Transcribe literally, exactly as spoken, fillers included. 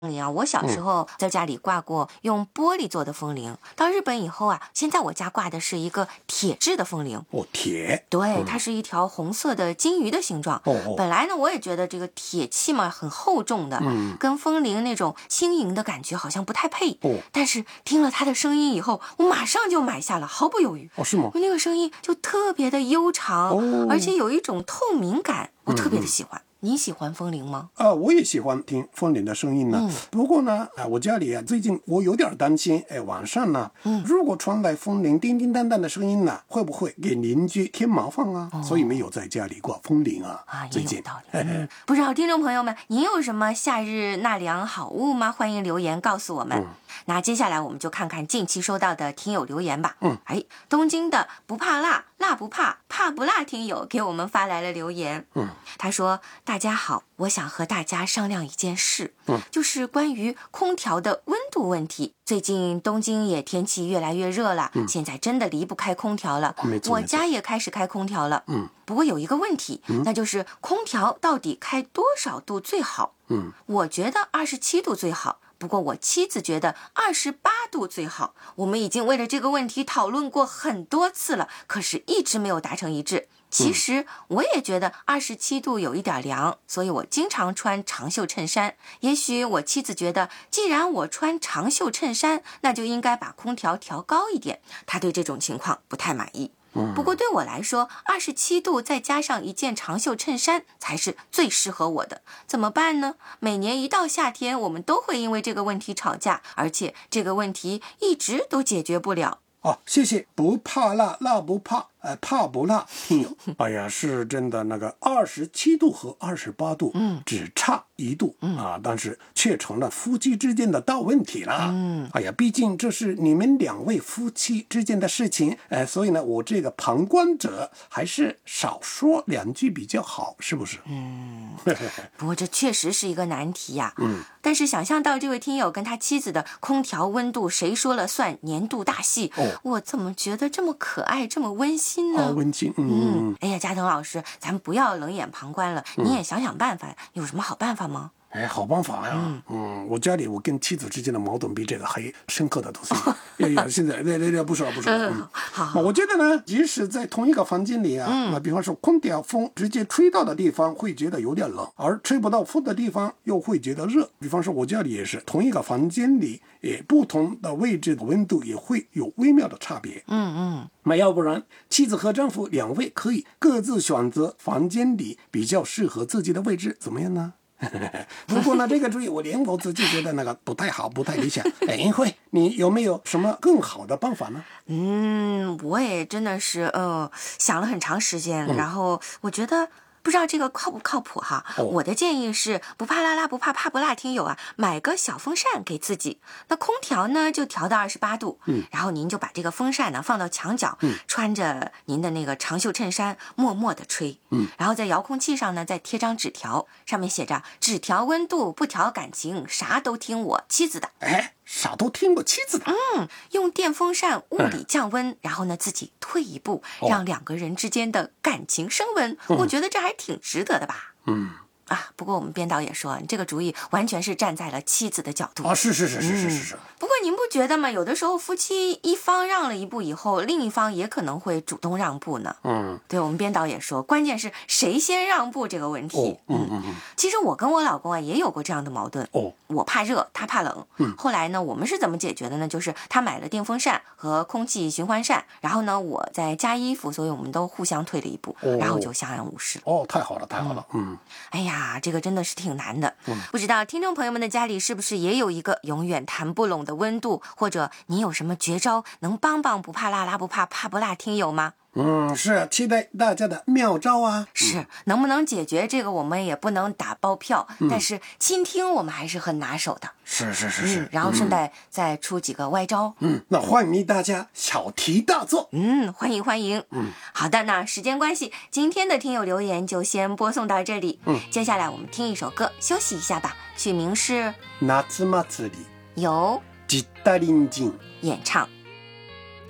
铃啊，我小时候在家里挂过用玻璃做的风铃，到日本以后啊，现在我家挂的是一个铁制的风铃。 哦，铁， 对，它是一条红色的金鱼的形状。 哦哦， 本来呢，我也觉得这个铁器嘛很厚重的， 嗯， 跟风铃那种轻盈的感觉好像不太配。 哦， 但是听了它的声音以后，我马上就买下了，毫不犹豫。 哦，是吗？ 那个声音就特别的悠长， 哦， 而且有一种透明感，我特别的喜欢。嗯嗯，你喜欢风铃吗？ 啊，我也喜欢听风铃的声音呢。嗯、不过呢，啊，我家里啊，最近我有点担心，哎，晚上呢，嗯、如果传来风铃叮叮当当的声音呢，会不会给邻居添麻烦啊？哦、所以没有在家里挂风铃啊。 啊， 最近也有道理。嗯、不知道听众朋友们，您有什么夏日纳凉好物吗？欢迎留言告诉我们。嗯、那接下来我们就看看近期收到的听友留言吧。嗯，哎，东京的不怕辣，辣不怕，怕不辣听友给我们发来了留言。嗯，他说：“大家好，我想和大家商量一件事，嗯，就是关于空调的温度问题。最近东京也天气越来越热了，嗯、现在真的离不开空调了。我家也开始开空调了，嗯，不过有一个问题，嗯、那就是空调到底开多少度最好？嗯，我觉得二十七度最好。”不过我妻子觉得二十八度最好，我们已经为了这个问题讨论过很多次了，可是一直没有达成一致。其实我也觉得二十七度有一点凉，所以我经常穿长袖衬衫。也许我妻子觉得，既然我穿长袖衬衫，那就应该把空调调高一点。她对这种情况不太满意。不过对我来说，二十七度再加上一件长袖衬衫才是最适合我的。怎么办呢？每年一到夏天，我们都会因为这个问题吵架，而且这个问题一直都解决不了。 哦，谢谢，不怕辣，辣不怕，呃，怕不辣听友。哎呀，是真的，那个二十七度和二十八度，嗯，只差一度，嗯啊，但是却成了夫妻之间的大问题了。嗯，哎呀，毕竟这是你们两位夫妻之间的事情，呃，所以呢，我这个旁观者还是少说两句比较好，是不是？ 嗯，不过这确实是一个难题呀。嗯，但是想象到这位听友跟他妻子的空调温度谁说了算年度大戏，哦，我怎么觉得这么可爱，这么温馨呢？ 哦，温馨，嗯嗯。 哎呀，嘉腾老师，咱们不要冷眼旁观了，嗯、你也想想办法，有什么好办法吗？ 哎，好办法呀！嗯, 嗯，我家里我跟妻子之间的矛盾比这个还深刻的多些。哎呀，现在那那那不说了不说了。嗯， 好, 好。 我觉得呢，即使在同一个房间里啊，嗯、那比方说空调风直接吹到的地方会觉得有点冷，而吹不到风的地方又会觉得热。比方说我家里也是同一个房间里，也不同的位置的温度也会有微妙的差别。嗯嗯。那要不然，妻子和丈夫两位可以各自选择房间里比较适合自己的位置，怎么样呢？不过呢，这个主意我连我自己觉得那个不太好，不太理想。哎，英慧，你有没有什么更好的办法呢？ 嗯，我也真的是呃想了很长时间，嗯、然后我觉得。不知道这个靠不靠谱哈？哦、我的建议是不怕辣辣不怕怕不辣听友啊，买个小风扇给自己。那空调呢就调到二十八度，嗯，然后您就把这个风扇呢放到墙角，嗯，穿着您的那个长袖衬衫，默默的吹，嗯，然后在遥控器上呢再贴张纸条，上面写着只调温度不调感情，啥都听我妻子的。 哎，啥都听我妻子的。 嗯，用电风扇物理降温，嗯、然后呢自己退一步，哦、让两个人之间的感情升温。嗯、我觉得这还挺值得的吧。嗯啊，不过我们编导也说，这个主意完全是站在了妻子的角度啊，是是是是是是是。 嗯、不过您不觉得吗？有的时候夫妻一方让了一步以后，另一方也可能会主动让步呢。嗯，对，我们编导也说，关键是谁先让步这个问题。哦、嗯嗯嗯。其实我跟我老公啊也有过这样的矛盾。哦，我怕热，他怕冷。嗯。后来呢，我们是怎么解决的呢？就是他买了电风扇和空气循环扇，然后呢，我在加衣服，所以我们都互相退了一步，哦、然后就相安无事。 哦，太好了，太好了。嗯。 哎呀。啊，这个真的是挺难的。嗯，不知道听众朋友们的家里是不是也有一个永远谈不拢的温度，或者你有什么绝招能帮帮不怕辣辣不怕怕不辣听友吗？ 嗯，是期待大家的妙招啊！ 是，能不能解决这个我们也不能打包票，嗯、但是倾听我们还是很拿手的。 是是是是、 嗯，然后顺带再出几个歪招。 嗯，那欢迎大家小题大做。 嗯，欢迎欢迎。嗯，好的，那时间关系，今天的听友留言就先播送到这里。嗯，接下来我们听一首歌休息一下吧，曲名是《 夏祭り》， 由吉田林人演唱。